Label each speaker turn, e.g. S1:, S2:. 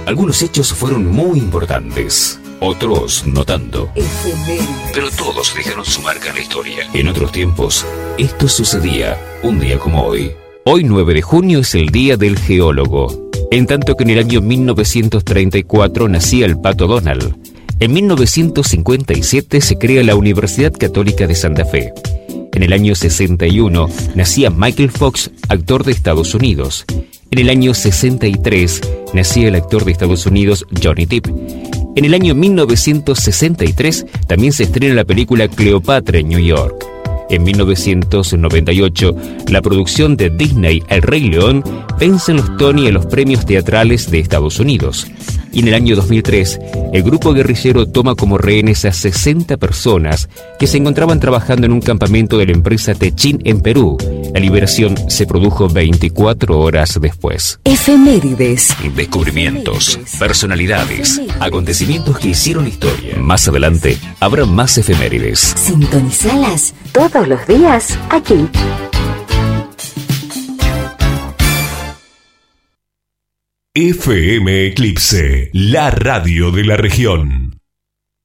S1: Algunos hechos fueron muy importantes, otros no tanto. Pero todos dejaron su marca en la historia. En otros tiempos, esto sucedía un día como hoy. Hoy, 9 de junio, es el Día del Geólogo. En tanto que en el año 1934 nacía el Pato Donald. En 1957 se crea la Universidad Católica de Santa Fe. En el año 61 nacía Michael Fox, actor de Estados Unidos. En el año 63 nacía el actor de Estados Unidos Johnny Depp. En el año 1963 también se estrena la película Cleopatra en New York. En 1998, la producción de Disney El Rey León vence en los Tony en los premios teatrales de Estados Unidos. Y en el año 2003, el grupo guerrillero toma como rehenes a 60 personas que se encontraban trabajando en un campamento de la empresa Techin en Perú. La liberación se produjo 24 horas después.
S2: Efemérides.
S1: Descubrimientos, personalidades, acontecimientos que hicieron historia. Más adelante, habrá más efemérides.
S2: Sintonizalas todos los días aquí.
S3: FM Eclipse, la radio de la región.